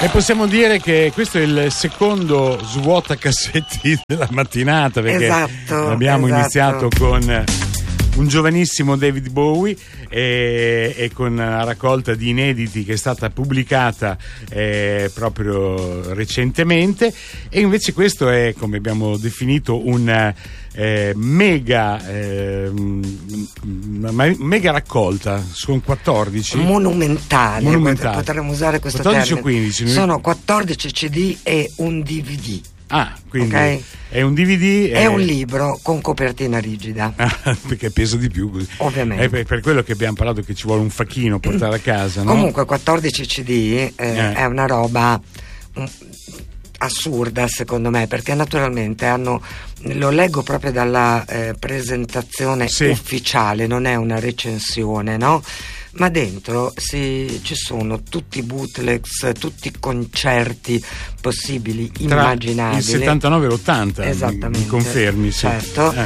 E possiamo dire che questo è il secondo svuotacassetti della mattinata, perché abbiamo iniziato con un giovanissimo David Bowie e con una raccolta di inediti che è stata pubblicata proprio recentemente, e invece questo è, come abbiamo definito, un mega raccolta. Sono 14 monumentale. Potremmo usare questo 14 termine. O 15? Sono 14 CD e un DVD. Quindi okay? È un DVD, è un libro con copertina rigida. Perché pesa di più, ovviamente. È per quello che abbiamo parlato che ci vuole un facchino portare a casa, no? Comunque 14 CD è una roba assurda, secondo me, perché naturalmente lo leggo proprio dalla presentazione ufficiale, non è una recensione, no? Ma dentro ci sono tutti i bootlegs, tutti i concerti possibili, immaginabili. Il 79 e l'80, esattamente, mi confermi? Certo.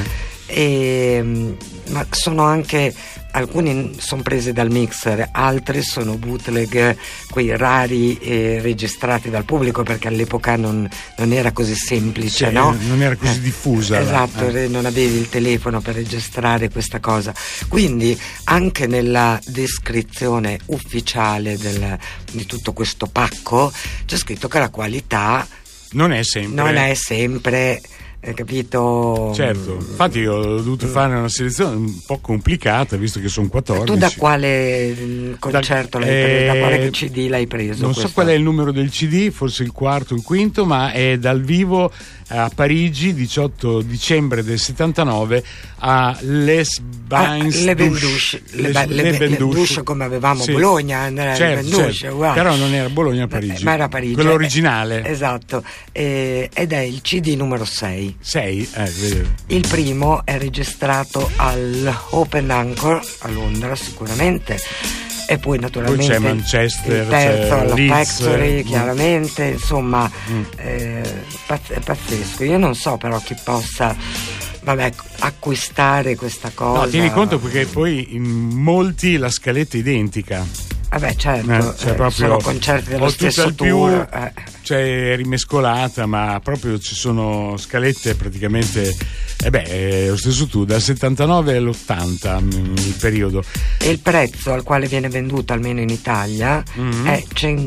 Ma sono anche, alcuni sono presi dal mixer, altri sono bootleg, quei rari registrati dal pubblico, perché all'epoca non era così semplice, no? Non era così diffusa. Esatto, non avevi il telefono per registrare questa cosa. Quindi anche nella descrizione ufficiale di tutto questo pacco c'è scritto che la qualità non è sempre capito? Certo, infatti io ho dovuto fare una selezione un po' complicata, visto che sono 14. Tu da quale concerto l'hai preso? Da quale CD l'hai preso? Non so qual è il numero del CD, forse il quarto o il quinto, ma è dal vivo a Parigi, 18 dicembre del 79, a Les Bains Douche, come avevamo a Bologna, certo. Però non era Bologna, a Parigi, ma era Parigi, quello originale. Esatto, ed è il CD numero 6. Il primo è registrato all'Open Anchor a Londra, sicuramente, e poi naturalmente c'è Manchester, il terzo alla Leeds, Factory, chiaramente, insomma, è pazzesco. Io non so però chi possa acquistare questa cosa. No, tieni conto perché poi in molti la scaletta è identica. Certo, proprio, sono concerti dello stesso tour. È rimescolata, ma proprio ci sono scalette praticamente lo stesso tour, dal 79 all'80 il periodo. E il prezzo al quale viene venduto, almeno in Italia, è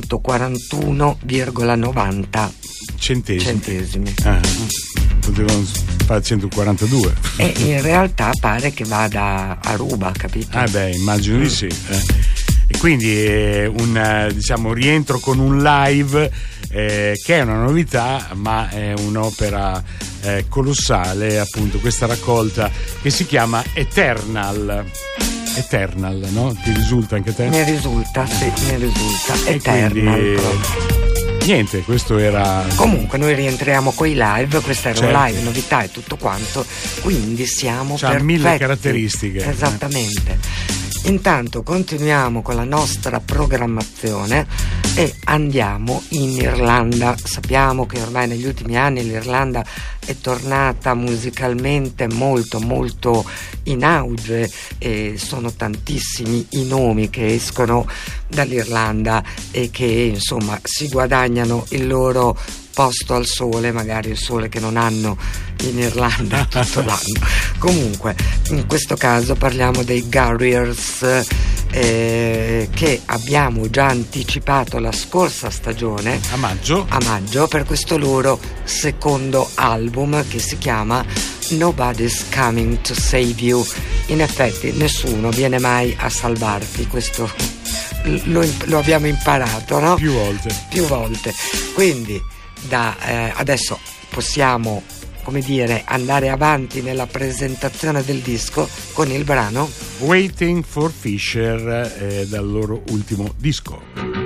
141,90 centesimi. Potevano fare 142. E in realtà pare che vada a ruba, capito? Immagino di sì. E quindi è un rientro con un live che è una novità, ma è un'opera colossale, appunto, questa raccolta che si chiama Eternal, no? Ti risulta anche te? Mi risulta. Eternal, quindi, niente, questo era. Comunque noi rientriamo coi live, questa era un live, novità e tutto quanto, quindi siamo perfetti. 1000 caratteristiche. Esattamente. Intanto continuiamo con la nostra programmazione e andiamo in Irlanda. Sappiamo che ormai negli ultimi anni l'Irlanda è tornata musicalmente molto molto in auge e sono tantissimi i nomi che escono dall'Irlanda e che insomma si guadagnano il loro posto al sole, magari il sole che non hanno in Irlanda tutto l'anno. Comunque in questo caso parliamo dei Garriers, che abbiamo già anticipato la scorsa stagione a maggio per questo loro secondo album che si chiama Nobody's Coming to Save You. In effetti nessuno viene mai a salvarti, questo lo abbiamo imparato, no? Più volte. Quindi adesso possiamo, come dire, andare avanti nella presentazione del disco con il brano Waiting for Fisher dal loro ultimo disco.